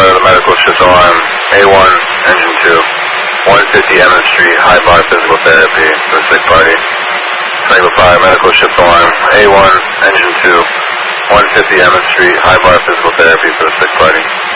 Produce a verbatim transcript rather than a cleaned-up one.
Fire to the medical shift alarm. A one, engine two. one fifty Emmett Street, high bar physical therapy for the sick party. Triangle Fire, medical shift alarm. A one, engine two. one fifty Emmett Street, high bar physical therapy for the sick party.